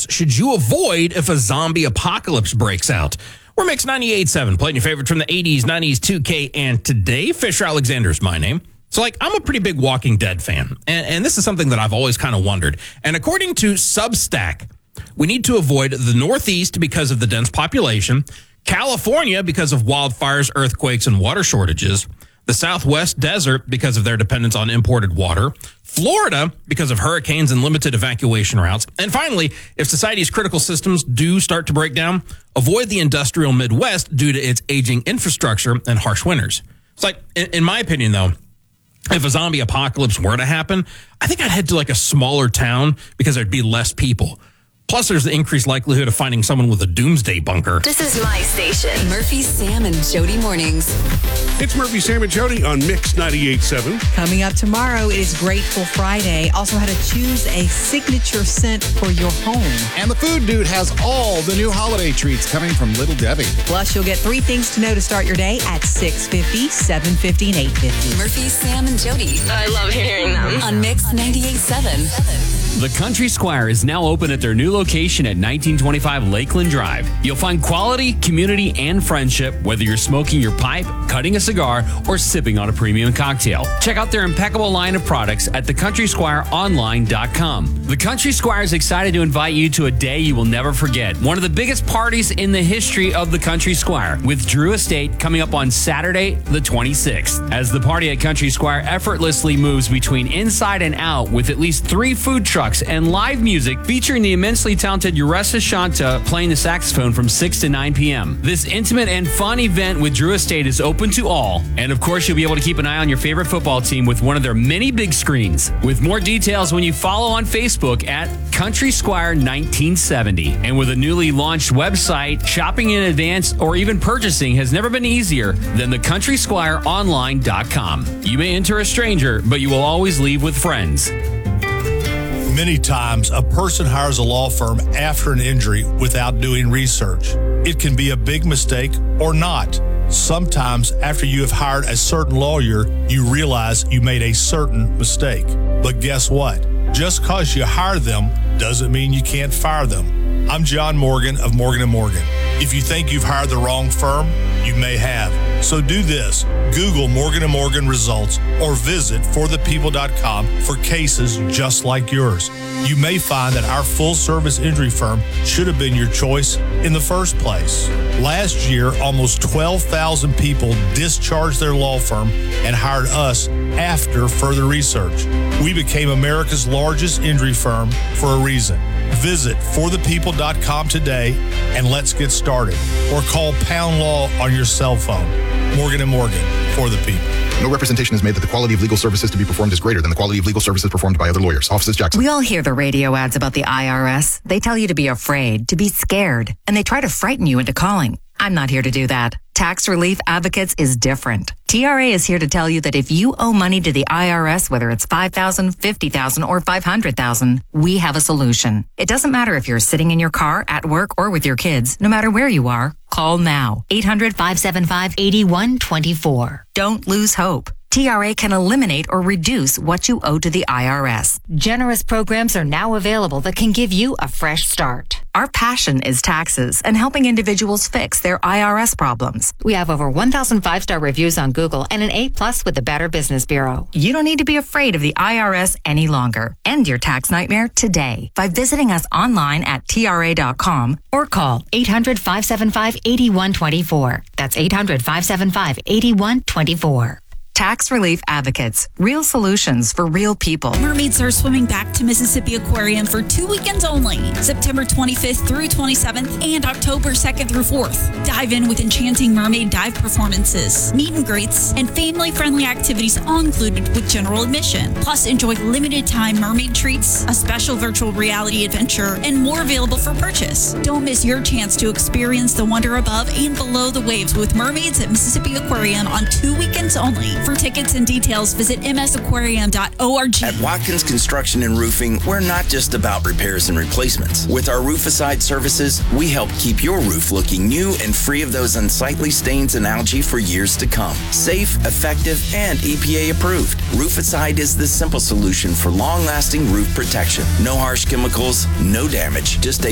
steps should you avoid if a zombie apocalypse breaks out? We're Mix 98.7, playing your favorites from the 80s, 90s, 2K, and today. Fisher Alexander is my name. So, I'm a pretty big Walking Dead fan, and this is something that I've always kind of wondered. And according to Substack, we need to avoid the Northeast because of the dense population, California because of wildfires, earthquakes, and water shortages, the Southwest desert because of their dependence on imported water, Florida because of hurricanes and limited evacuation routes, and finally, if society's critical systems do start to break down, avoid the industrial Midwest due to its aging infrastructure and harsh winters. It's in my opinion, though, if a zombie apocalypse were to happen, I think I'd head to a smaller town because there'd be less people. Plus, there's the increased likelihood of finding someone with a doomsday bunker. This is my station. Murphy, Sam, and Jody mornings. It's Murphy, Sam, and Jody on Mix 98.7. Coming up tomorrow is Grateful Friday. Also how to choose a signature scent for your home. And the Food Dude has all the new holiday treats coming from Little Debbie. Plus, you'll get 3 things to know to start your day at 6:50, 7:50, and 8:50. Murphy, Sam, and Jody. I love hearing them. On Mix 98.7. The Country Squire is now open at their new location at 1925 Lakeland Drive. You'll find quality, community, and friendship, whether you're smoking your pipe, cutting a cigar, or sipping on a premium cocktail. Check out their impeccable line of products at thecountrysquireonline.com. The Country Squire is excited to invite you to a day you will never forget. One of the biggest parties in the history of the Country Squire, with Drew Estate coming up on Saturday, the 26th. As the party at Country Squire effortlessly moves between inside and out with at least 3 food trucks and live music featuring the immensely talented Uresa Shanta playing the saxophone from 6 to 9 p.m. This intimate and fun event with Drew Estate is open to all. And of course, you'll be able to keep an eye on your favorite football team with one of their many big screens. With more details when you follow on Facebook at Country Squire 1970. And with a newly launched website, shopping in advance or even purchasing has never been easier than thecountrysquireonline.com. You may enter a stranger, but you will always leave with friends. Many times, a person hires a law firm after an injury without doing research. It can be a big mistake or not. Sometimes, after you have hired a certain lawyer, you realize you made a certain mistake. But guess what? Just because you hire them doesn't mean you can't fire them. I'm John Morgan of Morgan & Morgan. If you think you've hired the wrong firm, you may have. So do this. Google Morgan & Morgan results or visit forthepeople.com for cases just like yours. You may find that our full-service injury firm should have been your choice in the first place. Last year, almost 12,000 people discharged their law firm and hired us after further research. We became America's largest injury firm for a reason. Visit forthepeople.com today and let's get started. Or call Pound Law on your cell phone. Morgan & Morgan, for the people. No representation is made that the quality of legal services to be performed is greater than the quality of legal services performed by other lawyers. Offices Jackson. We all hear the radio ads about the IRS. They tell you to be afraid, to be scared, and they try to frighten you into calling. I'm not here to do that. Tax Relief Advocates is different. TRA is here to tell you that if you owe money to the IRS, whether it's $5,000, $50,000, or $500,000, we have a solution. It doesn't matter if you're sitting in your car, at work, or with your kids. No matter where you are, call now. 800-575-8124. Don't lose hope. TRA can eliminate or reduce what you owe to the IRS. Generous programs are now available that can give you a fresh start. Our passion is taxes and helping individuals fix their IRS problems. We have over 1,000 5-star reviews on Google and an A+ with the Better Business Bureau. You don't need to be afraid of the IRS any longer. End your tax nightmare today by visiting us online at TRA.com or call 800-575-8124. That's 800-575-8124. Tax Relief Advocates. Real solutions for real people. Mermaids are swimming back to Mississippi Aquarium for 2 weekends only. September 25th through 27th and October 2nd through 4th. Dive in with enchanting mermaid dive performances, meet and greets, and family-friendly activities all included with general admission. Plus, enjoy limited time mermaid treats, a special virtual reality adventure, and more available for purchase. Don't miss your chance to experience the wonder above and below the waves with Mermaids at Mississippi Aquarium on 2 weekends only. For tickets and details, visit msaquarium.org. At Watkins Construction and Roofing, we're not just about repairs and replacements. With our Rooficide services, we help keep your roof looking new and free of those unsightly stains and algae for years to come. Safe, effective, and EPA approved. Rooficide is the simple solution for long-lasting roof protection. No harsh chemicals, no damage, just a